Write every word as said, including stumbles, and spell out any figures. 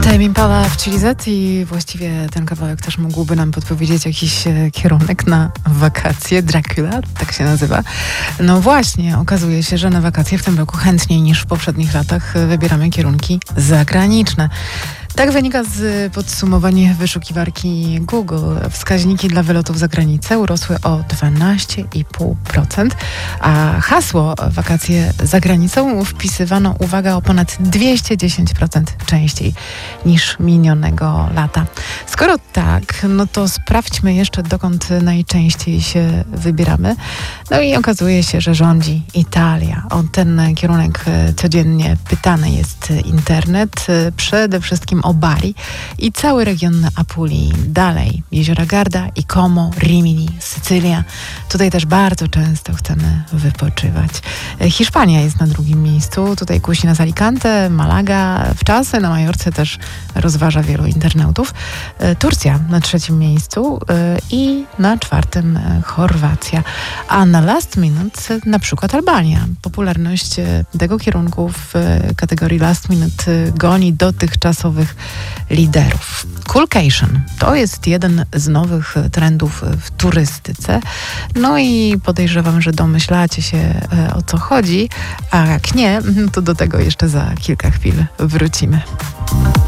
Tame Impala w Chili Z i właściwie ten kawałek też mógłby nam podpowiedzieć jakiś e, kierunek na wakacje. Dracula, tak się nazywa. No właśnie, okazuje się, że na wakacje w tym roku chętniej niż w poprzednich latach e, wybieramy kierunki zagraniczne. Tak wynika z podsumowania wyszukiwarki Google. Wskaźniki dla wylotów za granicę urosły o dwanaście i pół procent, a hasło wakacje za granicą wpisywano, uwaga, o ponad dwieście dziesięć procent częściej niż minionego lata. Skoro tak, no to sprawdźmy jeszcze, dokąd najczęściej się wybieramy. No i okazuje się, że rządzi Italia. O ten kierunek codziennie pytany jest internet, przede wszystkim o Bari i cały region Apulii. Dalej jeziora Garda i Como, Rimini, Sycylia. Tutaj też bardzo często chcemy wypoczywać. Hiszpania jest na drugim miejscu. Tutaj kusi nas Alicante, Malaga, wczasy na Majorce też rozważa wielu internautów. Turcja na trzecim miejscu i na czwartym Chorwacja. A na last minute na przykład Albania. Popularność tego kierunku w kategorii last minute goni dotychczasowych liderów. Coolcation to jest jeden z nowych trendów w turystyce. No i podejrzewam, że domyślacie się, o co chodzi, a jak nie, to do tego jeszcze za kilka chwil wrócimy.